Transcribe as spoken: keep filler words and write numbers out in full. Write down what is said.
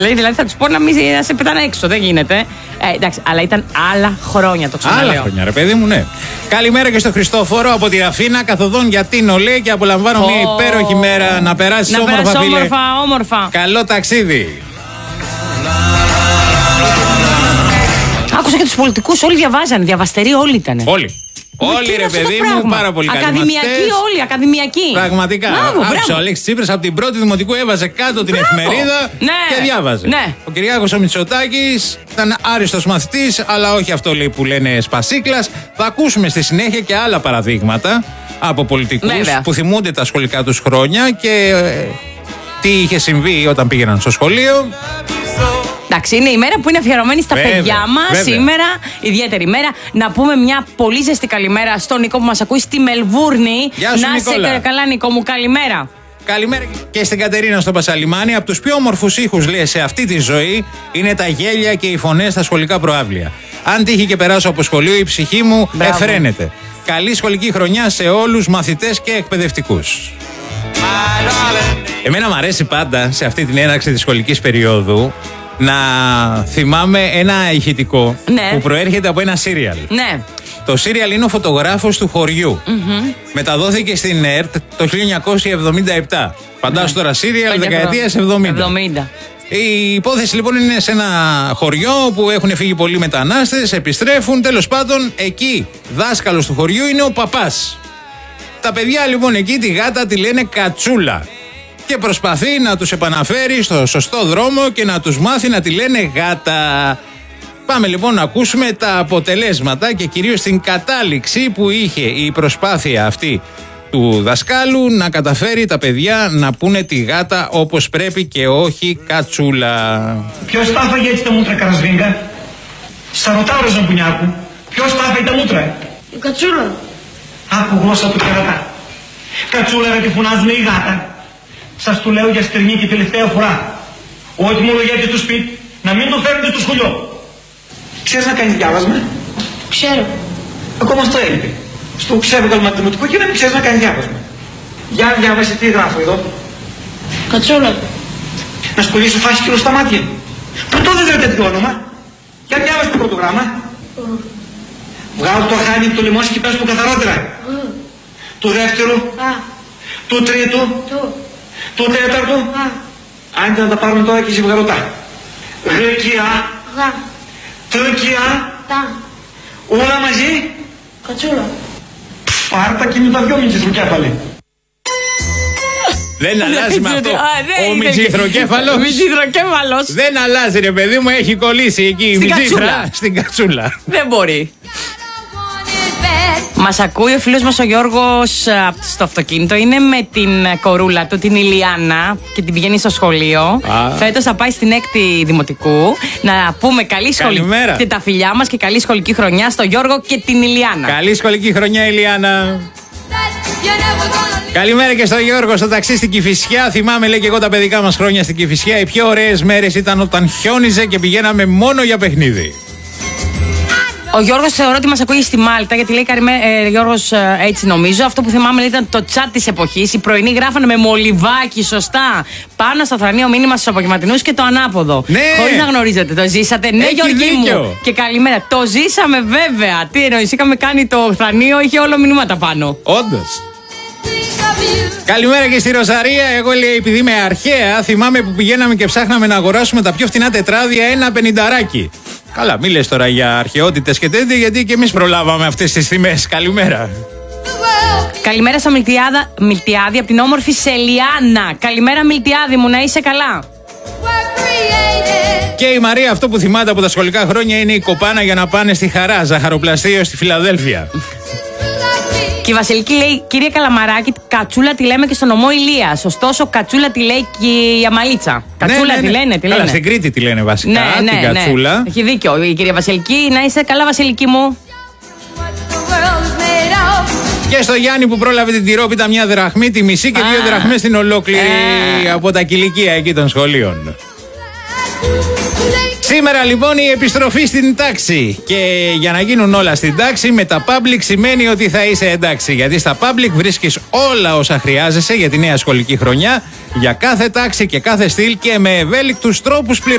Λέει, δηλαδή θα του πω να μην να σε πετάνε έξω, δεν γίνεται. Ε, εντάξει, αλλά ήταν άλλα χρόνια το ξαναλέω. Άλλα χρόνια, ρε παιδί μου, ναι. Καλημέρα και στο Χριστόφορο από τη Ραφίνα, καθοδόν για Τίνο, λέει, και απολαμβάνω oh. μια υπέροχη μέρα. Να περάσει όμορφα, περάσεις φίλε. Όμορφα, όμορφα. Καλό ταξίδι. Άκουσα και τους πολιτικούς, όλοι διαβάζανε, διαβαστεροί όλοι ήταν. Όλοι. Όλοι, ρε παιδί μου, πάρα πολύ καλοί. Ακαδημιακοί όλοι, ακαδημιακοί. Πραγματικά. Άκουσα ο Αλέξης Τσίπρας από την πρώτη δημοτικού έβαζε κάτω την μπράβο. εφημερίδα Ναι. και διάβαζε. Ναι. Ο Κυριάκος ο Μητσοτάκης ήταν άριστος μαθητής, αλλά όχι αυτό, λέει, που λένε σπασίκλας. Θα ακούσουμε στη συνέχεια και άλλα παραδείγματα από πολιτικούς Βέβαια. που θυμούνται τα σχολικά τους χρόνια και ε, τι είχε συμβεί όταν πήγαιναν στο σχολείο. Εντάξει, είναι η μέρα που είναι αφιερωμένη στα Βέβαια, παιδιά μας. βέβαια. Σήμερα, ιδιαίτερη μέρα. Να πούμε μια πολύ ζεστή καλημέρα στον Νικό που μας ακούει στη Μελβούρνη. Γεια σου, να Νικόλα. σε καλά, Νικό μου, καλημέρα. Καλημέρα και στην Κατερίνα στο Πασαλιμάνι. Από τους πιο όμορφους ήχους, λέει, σε αυτή τη ζωή είναι τα γέλια και οι φωνές στα σχολικά προαύλια. Αν τύχει και περάσω από σχολείο, η ψυχή μου Μπράβο. εφραίνεται. Καλή σχολική χρονιά σε όλους μαθητές και εκπαιδευτικούς. Εμένα μου αρέσει πάντα σε αυτή την έναρξη της σχολικής περίοδου να θυμάμαι ένα ηχητικό Ναι. που προέρχεται από ένα σύριαλ. Ναι. Το σύριαλ είναι ο φωτογράφος του χωριού. Mm-hmm. Μεταδόθηκε στην ΕΡΤ το χίλια εννιακόσια εβδομήντα επτά. Φαντάσου τώρα σύριαλ δεκαετίας εβδομήντα. εβδομήντα. Η υπόθεση λοιπόν είναι σε ένα χωριό που έχουν φύγει πολλοί μετανάστες, επιστρέφουν, τέλος πάντων εκεί δάσκαλος του χωριού είναι ο παπάς. Τα παιδιά λοιπόν εκεί τη γάτα τη λένε Κατσούλα και προσπαθεί να τους επαναφέρει στο σωστό δρόμο και να τους μάθει να τη λένε γάτα. Πάμε λοιπόν να ακούσουμε τα αποτελέσματα και κυρίως την κατάληξη που είχε η προσπάθεια αυτή του δασκάλου να καταφέρει τα παιδιά να πούνε τη γάτα όπως πρέπει και όχι Κατσούλα. Ποιος τα έφαγε έτσι τα μούτρα, Καρασβίγκα? Σα ρωτάω, ρε Ζαμπουνιάκου, ποιος τα έφαγε τα μούτρα? Η Κατσούλα. Άκου γλώσσα του κερατά. Κατσούλα, ρε, τη φωνάζουν η γάτα. Σας του λέω για στερνή και τελευταία φορά. Ό,τι μου λογιάτε στο σπίτι, να μην το φέρνετε στο σχολείο. Ξέρεις να κάνεις διάβασμα? Ξέρω. Ακόμα στο έλειπε. Στο ξέβγαλ μαθηματικό και να μην ξέρεις να κάνεις διάβασμα. Για διάβασε τι γράφω εδώ. Κατσούλα. Να σκολίσω φάσκυλο στα μάτια. Πού το δεν τέτοιο όνομα? Για διάβασε το πρώτο γράμμα. Mm. Βγάλω το χάνι από το λιμόνι και πες του καθαρότερα. Mm. Του δεύτερου. Α. Του τρίτου. Του. Του τέταρτου. Α. Άντε να τα πάρουμε τώρα και ζευγαρωτά. Γρεκιά. Γα. Τρικιά. Τα. Όλα μαζί. Κατσούλα. Πάρτα και με τα δυο μητσιθροκέφαλοι. Δεν αλλάζει με αυτό. Ο μητσιθροκέφαλος. Ο μητσιθροκέφαλος. Δεν αλλάζει, ρε παιδί μου, έχει κολλήσει εκεί η μητσίθρα στην Κατσούλα. Δεν μπορεί. Μας ακούει ο φίλος μας ο Γιώργος στο αυτοκίνητο. Είναι με την κορούλα του, την Ηλιάνα, και την πηγαίνει στο σχολείο. Φέτος θα πάει στην έκτη δημοτικού. Να πούμε καλή σχολική. Και τα φιλιά μας και καλή σχολική χρονιά στο Γιώργο και την Ηλιάνα. Καλή σχολική χρονιά, Ηλιάνα. Καλημέρα και στο Γιώργο στο ταξί στην Κηφισιά. Θυμάμαι, λέει, και εγώ τα παιδικά μας χρόνια στην Κηφισιά. Οι πιο ωραίες μέρες ήταν όταν χιόνιζε και πηγαίναμε μόνο για παιχνίδι. Ο Γιώργος θεωρώ ότι μας ακούει στη Μάλτα, γιατί λέει Καριμέ, ε, Γιώργος, ε, έτσι νομίζω. Αυτό που θυμάμαι, λέει, ήταν το chat της εποχής. Οι πρωινοί γράφανε με μολυβάκι, σωστά, πάνω στο θρανείο μήνυμα στους απογευματινούς και το ανάποδο. Ναι. Χωρίς να γνωρίζετε. Το ζήσατε? Ναι, έχει Γιώργη δίκιο. μου. Και καλημέρα. Το ζήσαμε βέβαια. Τι εννοείς, είχαμε κάνει το θρανείο, είχε όλο μηνύματα πάνω. Όντως. Καλημέρα και στη Ροζαρία. Εγώ, λέει, επειδή είμαι αρχαία, θυμάμαι που πηγαίναμε και ψάχναμε να αγοράσουμε τα πιο φθηνά τετράδια, ένα πενηνταράκι. Καλά, μη λες τώρα για αρχαιότητες και τέτοια, γιατί και εμείς προλάβαμε αυτές τις τιμές. Καλημέρα. Καλημέρα στο Μιλτιάδα, Μιλτιάδη από την όμορφη Σελιάνα. Καλημέρα, Μιλτιάδη μου, να είσαι καλά. Και η Μαρία, αυτό που θυμάται από τα σχολικά χρόνια είναι η κοπάνα για να πάνε στη Χαρά, ζαχαροπλαστείο στη Φιλαδέλφια. Και η Βασιλική λέει, κυρία Καλαμαράκη, Κατσούλα τη λέμε και στο νομό Ηλίας. Ωστόσο, Κατσούλα τη λέει και η Αμαλίτσα. Κατσούλα ναι, ναι, ναι. τη λένε, τη λένε. Καλά, στην Κρήτη τη λένε βασικά, ναι, την ναι, Κατσούλα. Ναι. Έχει δίκιο η κυρία Βασιλική. Να είσαι καλά, Βασιλική μου. Και στο Γιάννη που πρόλαβε την τυρόπιτα μια δραχμή, τη μισή και Α. δύο δραχμές στην ολόκληρη Α. από τα κηλικία εκεί των σχολείων. Σήμερα λοιπόν η επιστροφή στην τάξη. Και για να γίνουν όλα στην τάξη, με τα public σημαίνει ότι θα είσαι εντάξει. Γιατί στα public βρίσκεις όλα όσα χρειάζεσαι για τη νέα σχολική χρονιά, για κάθε τάξη και κάθε στυλ και με ευέλικτους τρόπους πληρωμής.